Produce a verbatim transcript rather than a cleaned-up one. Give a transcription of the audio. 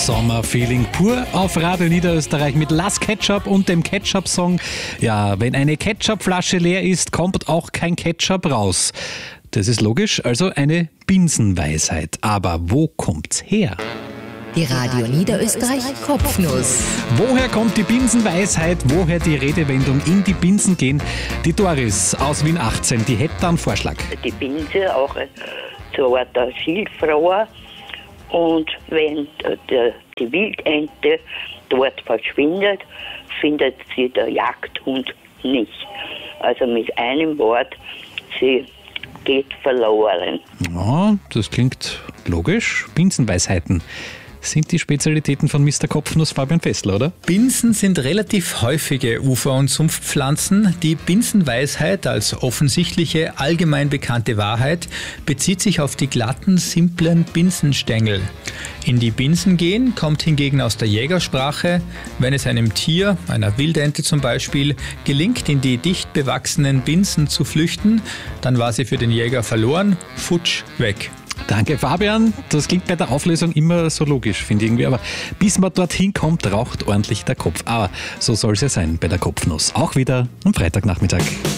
Sommerfeeling pur auf Radio Niederösterreich mit Lass Ketchup und dem Ketchup-Song. Ja, wenn eine Ketchupflasche leer ist, kommt auch kein Ketchup raus. Das ist logisch, also eine Binsenweisheit. Aber wo kommt's her? Die Radio Niederösterreich Kopfnuss. Woher kommt die Binsenweisheit? Woher die Redewendung in die Binsen gehen? Die Doris aus Wien achtzehn, die hätte da einen Vorschlag. Die Binse, auch so eine Art Schildfroher. Und wenn der, die Wildente dort verschwindet, findet sie der Jagdhund nicht. Also mit einem Wort, sie geht verloren. Ja, das klingt logisch. Binsenweisheiten sind die Spezialitäten von Mister Kopfnuss Fabian Fessler, oder? Binsen sind relativ häufige Ufer- und Sumpfpflanzen. Die Binsenweisheit als offensichtliche, allgemein bekannte Wahrheit bezieht sich auf die glatten, simplen Binsenstängel. In die Binsen gehen kommt hingegen aus der Jägersprache, wenn es einem Tier, einer Wildente zum Beispiel, gelingt, in die dicht bewachsenen Binsen zu flüchten, dann war sie für den Jäger verloren, futsch, weg. Danke, Fabian. Das klingt bei der Auflösung immer so logisch, finde ich irgendwie. Aber bis man dorthin kommt, raucht ordentlich der Kopf. Aber so soll es ja sein bei der Kopfnuss. Auch wieder am Freitagnachmittag.